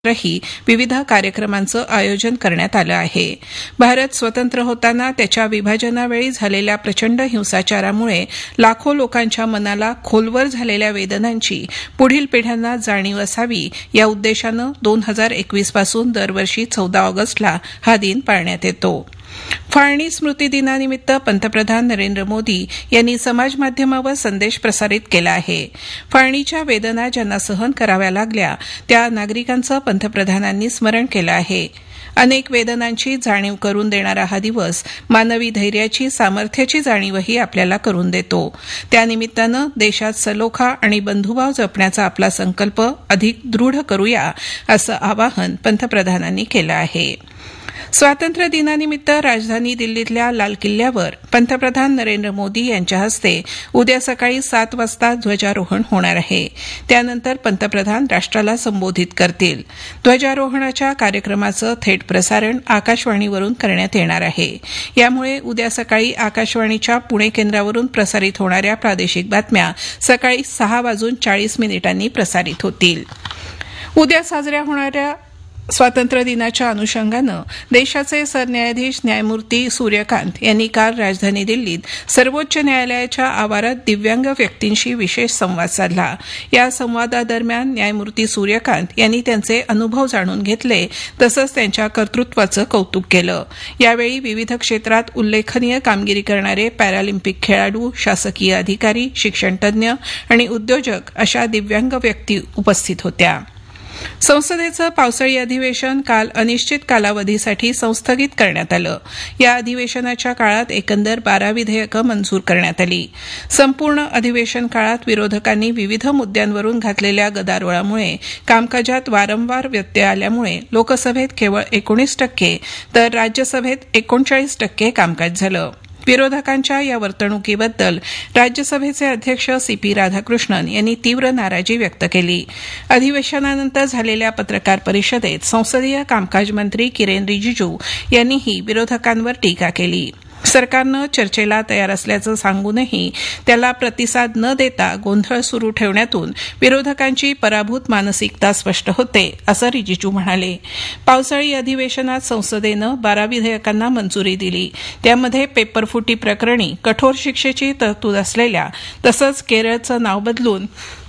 विविध कार्यक्रमांचं आयोजन करण्यात आलं आहे. भारत स्वतंत्र होताना त्याच्या विभाजनावेळी झालेल्या प्रचंड हिंसाचारामुळे लाखो लोकांच्या मनाला खोलवर झालेल्या वेदनांची पुढील पिढ्यांना जाणीव असावी या उद्देशानं 2021 पासून दरवर्षी 14 ऑगस्टला हा दिन पाळण्यात येतो. फाळणी स्मृती दिनानिमित्त पंतप्रधान नरेंद्र मोदी यांनी समाजमाध्यमावर संदेश प्रसारित केला आहे. फाळणीच्या वेदना ज्यांना सहन कराव्या लागल्या त्या नागरिकांचं पंतप्रधानांनी स्मरण केलं आहे. अनेक वेदनांची जाणीव करून देणारा हा दिवस मानवी धैर्याची सामर्थ्याची जाणीवही आपल्याला करून देतो. त्यानिमित्तानं देशात सलोखा आणि बंधुभाव जपण्याचा आपला संकल्प अधिक दृढ करूया असं आवाहन पंतप्रधानांनी केलं आहे. स्वातंत्र्य दिनानिमित्त राजधानी दिल्लीतल्या लाल किल्ल्यावर पंतप्रधान नरेंद्र मोदी यांच्या हस्ते उद्या सकाळी 7 वाजता ध्वजारोहण होणार आहे. त्यानंतर पंतप्रधान राष्ट्राला संबोधित करतील. ध्वजारोहणाच्या कार्यक्रमाचं थेट प्रसारण आकाशवाणीवरून करण्यात येणार आहे. यामुळे उद्या सकाळी आकाशवाणीच्या पुणे केंद्रावरून प्रसारित होणाऱ्या प्रादेशिक बातम्या सकाळी 6:40 प्रसारित होतील. उद्या साजऱ्या होणाऱ्या स्वातंत्र्य दिनाच्या अनुषंगानं देशाचे सरन्यायाधीश न्यायमूर्ती सूर्यकांत यांनी काल राजधानी दिल्लीत सर्वोच्च न्यायालयाच्या आवारात दिव्यांग व्यक्तींशी विशेष संवाद साधला. या संवादादरम्यान न्यायमूर्ती सूर्यकांत यांनी त्यांचे अनुभव जाणून घेतले तसंच त्यांच्या कर्तृत्वाचं कौतुक केलं. यावेळी विविध क्षेत्रात उल्लेखनीय कामगिरी करणारे पॅरालिम्पिक खेळाडू, शासकीय अधिकारी, शिक्षणतज्ज्ञ आणि उद्योजक अशा दिव्यांग व्यक्ती उपस्थित होत्या. संसदेचं पावसाळी अधिवेशन काल अनिश्चित कालावधीसाठी संस्थगित करण्यात आलं. या अधिवेशनाच्या काळात एकंदर 12 विधेयकं मंजूर करण्यात आली. संपूर्ण अधिवेशन काळात विरोधकांनी विविध मुद्द्यांवरून घातलेल्या गदारोळामुळे कामकाजात वारंवार व्यत्यय आल्यामुळे लोकसभेत केवळ 19% तर राज्यसभेत 39% कामकाज झालं. विरोधकांच्या या वर्तणुकीबद्दल राज्यसभेचे अध्यक्ष CP राधाकृष्णन यांनी तीव्र नाराजी व्यक्त केली. अधिवेशनानंतर झालेल्या पत्रकार परिषदेत संसदीय कामकाज मंत्री किरेन रिजिजू यांनीही विरोधकांवर टीका केली. सरकारनं चर्चेला तयार असल्याचं सांगूनही त्याला प्रतिसाद न देता गोंधळ सुरू ठेवण्यातून विरोधकांची पराभूत मानसिकता स्पष्ट होते असं रिजिजू म्हणाले. पावसाळी अधिवेशनात संसदेनं 12 विधेयकांना मंजुरी दिली. त्यामध्ये पेपरफुटी प्रकरणी कठोर शिक्षेची तरतूद असलेल्या तसंच केरळचं नाव बदलून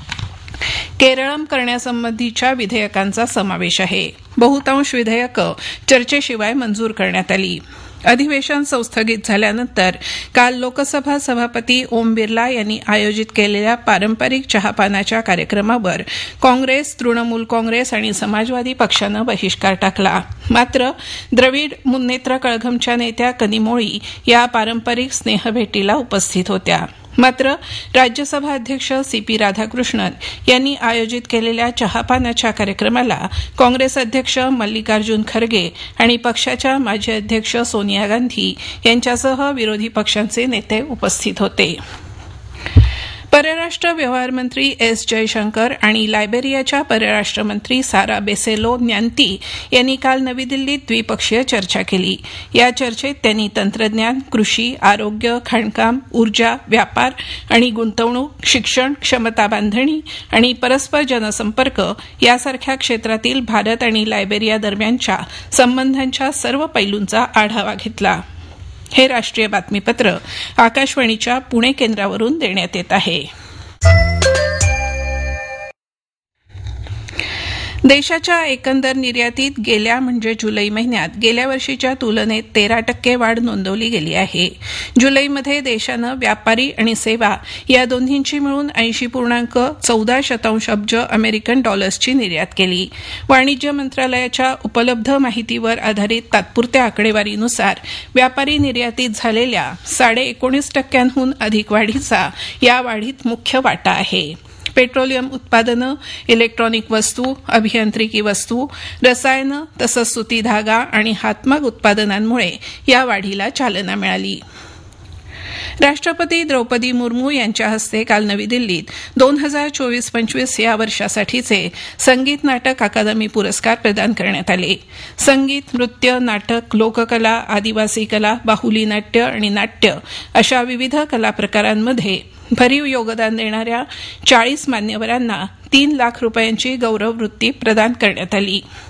केरळम करण्यासंबंधीच्या विधेयकांचा समावेश आहे. बहुतांश विधेयकं चर्चेशिवाय मंजूर करण्यात आली. अधिवेशन संस्थगित झाल्यानंतर काल लोकसभा सभापती ओम बिर्ला यांनी आयोजित केलेल्या पारंपरिक चहापानाच्या कार्यक्रमावर काँग्रेस, तृणमूल काँग्रेस आणि समाजवादी पक्षानं बहिष्कार टाकला. मात्र द्रविड मुन्नेत्र कळघमच्या नेत्या कनिमोळी या पारंपरिक स्नेहभेटीला उपस्थित होत्या. मात्र राज्यसभा अध्यक्ष CP राधाकृष्णन यांनी आयोजित केलेल्या चहापानाच्या कार्यक्रमाला काँग्रेस अध्यक्ष मल्लिकार्जुन खरगे आणि पक्षाच्या माजी अध्यक्ष सोनिया गांधी यांच्यासह विरोधी पक्षांचे नेते उपस्थित होते. परराष्ट्र व्यवहार मंत्री S. जयशंकर आणि लायबेरियाच्या परराष्ट्र मंत्री सारा बेसेलो न्यांती यांनी काल नवी दिल्लीत द्विपक्षीय चर्चा केली. या चर्चेत त्यांनी तंत्रज्ञान, कृषी, आरोग्य, खाणकाम, ऊर्जा, व्यापार आणि गुंतवणूक, शिक्षण, क्षमता बांधणी आणि परस्पर जनसंपर्क यासारख्या क्षेत्रातील भारत आणि लायबेरिया दरम्यानच्या संबंधांच्या सर्व पैलूंचा आढावा घेतला. हे राष्ट्रीय बातमीपत्र आकाशवाणीच्या पुणे केंद्रावरून देण्यात येत आहे. देशाच्या एकंदर निर्यातीत गेल्या म्हणजे जुलै महिन्यात गेल्या वर्षीच्या तुलनेत 13% वाढ नोंदवली गेली आहे. जुलैमध्ये देशानं व्यापारी आणि सेवा या दोन्हींची मिळून 80.14 अब्ज अमेरिकन डॉलर्सची निर्यात केली. वाणिज्य मंत्रालयाच्या उपलब्ध माहितीवर आधारित तात्पुरत्या आकडेवारीनुसार व्यापारी निर्यातीत झालेल्या 19.5% अधिक वाढीचा या वाढीत मुख्य वाटा आहे. पेट्रोलियम उत्पादनं, इलेक्ट्रॉनिक वस्तू, अभियांत्रिकी वस्तू, रसायनं तसंच सुती धागा आणि हातमाग उत्पादनांमुळे या वाढीला चालना मिळाली. राष्ट्रपती द्रौपदी मुर्मू यांच्या हस्ते काल नवी दिल्लीत 2024-25 या वर्षासाठीचे संगीत नाटक अकादमी पुरस्कार प्रदान करण्यात आले. संगीत, नृत्य, नाटक, लोककला, आदिवासी कला, बाहुली नाट्य आणि नाट्य अशा विविध कला प्रकारांमध्ये भरीव योगदान देणाऱ्या 40 मान्यवरांना 3 लाख रुपयांची गौरववृत्ती प्रदान करण्यात आली.